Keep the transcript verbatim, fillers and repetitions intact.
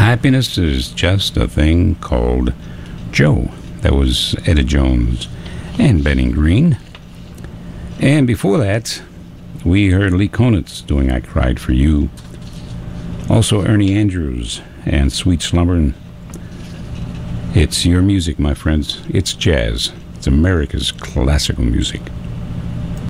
Happiness is just a thing called Joe. That was Etta Jones and Benny Green. And before that, we heard Lee Konitz doing I Cried for You. Also Ernie Andrews and Sweet Slumber. It's your music, my friends. It's jazz. It's America's classical music.